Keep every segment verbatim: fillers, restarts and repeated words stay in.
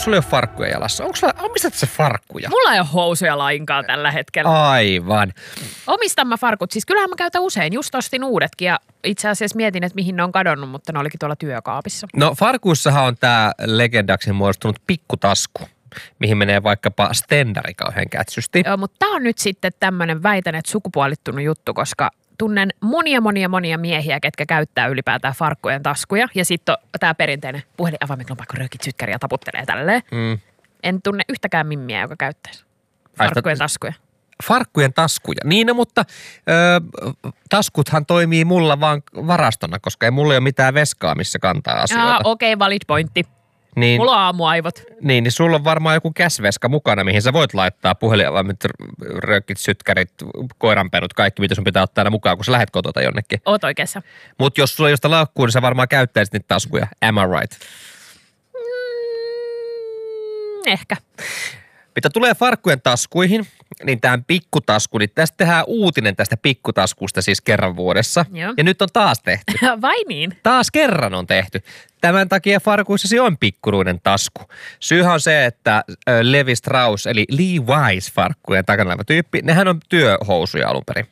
sulla ei ole farkkuja jalassa? Onko sulla, omistat sä farkkuja? Mulla ei ole housuja lainkaan tällä hetkellä. Aivan. Omistan mä farkut. Siis kyllähän mä käytän usein. Just ostin uudetkin ja itse asiassa mietin, että mihin ne on kadonnut, mutta ne olikin tuolla työkaapissa. No farkuissahan on tää legendaksi muodostunut pikkutasku, mihin menee vaikkapa stendari kauhean kätsysti. Joo, mutta tää on nyt sitten tämmönen väitän, että sukupuolittunut juttu, koska tunnen monia, monia, monia miehiä, ketkä käyttää ylipäätään farkkujen taskuja. Ja sitten on tää perinteinen puhelinavaimiklompakko röökit sytkäri ja taputtelee tälleen. Mm. En tunne yhtäkään mimmiä, joka käyttäisi farkkujen taskuja. Farkkujen taskuja. Niin, no, mutta ö, taskuthan toimii mulla vaan varastona, koska ei mulla ole mitään veskaa, missä kantaa asioita. Okei, okay, valid pointti. Niin, mulla on aamuaivot. Niin, niin sulla on varmaan joku käsveska mukana, mihin sä voit laittaa puhelinavaimet, röökit, sytkärit, koiranpenut, kaikki, mitä sun pitää ottaa aina mukaan, kun sä lähet kotota jonnekin. Oot oikeassa. Mutta jos sulla ei josta laukkuun, niin sä varmaan käyttäisit niitä taskuja. Am I right? Mm, ehkä. Mitä tulee farkkujen taskuihin, niin tämän pikkutasku, niin tästä tehdään uutinen tästä pikkutaskusta siis kerran vuodessa. Joo. Ja nyt on taas tehty. Vai niin? Taas kerran on tehty. Tämän takia farkuissasi on pikkuruinen tasku. Syyhän on se, että Levi Strauss eli Levi's farkkujen takana oleva tyyppi, nehän on työhousuja alun perin.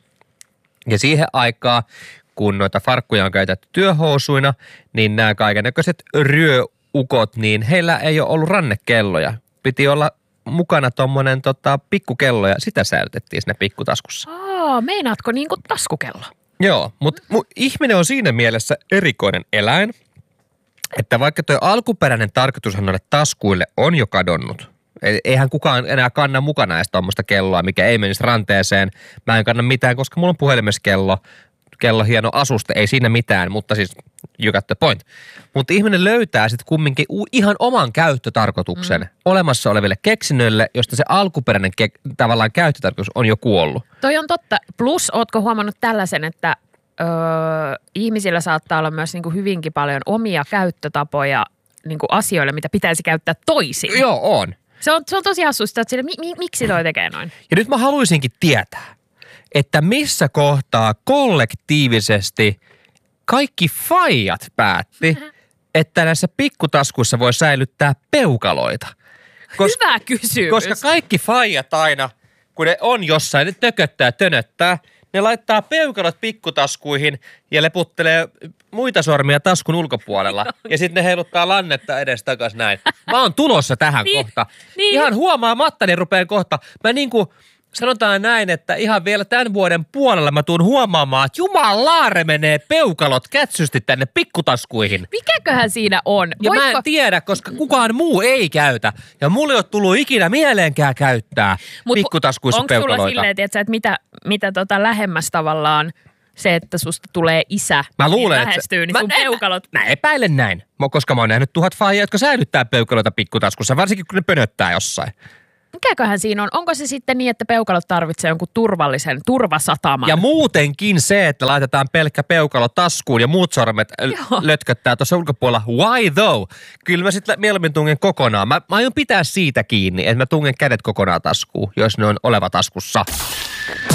Ja siihen aikaan, kun noita farkkuja on käytetty työhousuina, niin nämä kaikennäköiset ryöukot, niin heillä ei ole ollut rannekelloja. Piti olla mukana tommonen tota, pikkukello ja sitä säilytettiin siinä pikkutaskussa. Aa, meinaatko niinku taskukello? Joo, mutta ihminen on siinä mielessä erikoinen eläin, että vaikka tuo alkuperäinen tarkoitushan noille taskuille on jo kadonnut. Eihän kukaan enää kanna mukana edes tommoista kelloa, mikä ei menisi ranteeseen. Mä en kanna mitään, koska mulla on puhelimessa kello. Kello hieno asuste, ei siinä mitään, mutta siis you got the point. Mutta ihminen löytää sitten kumminkin ihan oman käyttötarkoituksen mm. olemassa oleville keksinnöille, josta se alkuperäinen ke- tavallaan käyttötarkoitus on jo kuollut. Toi on totta. Plus, ootko huomannut tällaisen, että öö, ihmisillä saattaa olla myös niinku hyvinkin paljon omia käyttötapoja niinku asioille, mitä pitäisi käyttää toisin. Joo, on. Se on, se on tosi hassusta, että sille, mi, mi, miksi toi tekee noin? Ja nyt mä haluaisinkin tietää, että missä kohtaa kollektiivisesti kaikki faijat päätti, että näissä pikkutaskuissa voi säilyttää peukaloita. Kos, Hyvä kysymys. Koska kaikki faijat aina, kun ne on jossain, ne tököttää, tönöttää, ne laittaa peukalot pikkutaskuihin ja leputtelee muita sormia taskun ulkopuolella. Ja sitten ne heiluttaa lannetta edes takas näin. Mä oon tulossa tähän niin, kohta. Niin. Ihan huomaamatta, niin rupean kohta. Mä niinku sanotaan näin, että ihan vielä tämän vuoden puolella mä tuun huomaamaan, että jumalaare menee peukalot kätsysti tänne pikkutaskuihin. Mikäköhän siinä on? Ja Voitko... mä en tiedä, koska kukaan muu ei käytä. Ja mulla ei ole tullut ikinä mieleenkään käyttää Mut pikkutaskuissa onko peukaloita. Onko sulla silleen, tiiätkö, että mitä, mitä tota lähemmäs tavallaan se, että susta tulee isä, mä luulen, niin lähestyy, että niin mä, sun mä, peukalot... Mä, mä epäilen näin, koska mä oon nähnyt tuhat faijaa, jotka säilyttää peukaloita pikkutaskussa, varsinkin kun ne pönöttää jossain. Mikäköhän siinä on? Onko se sitten niin, että peukalot tarvitsee jonkun turvallisen turvasataman? Ja muutenkin se, että laitetaan pelkkä peukalo taskuun ja muut sormet Joo. lötköttää tuossa ulkopuolella. Why though? Kyllä mä sitten mieluummin tungen kokonaan. Mä, mä aion pitää siitä kiinni, että mä tungen kädet kokonaan taskuun, jos ne on oleva taskussa.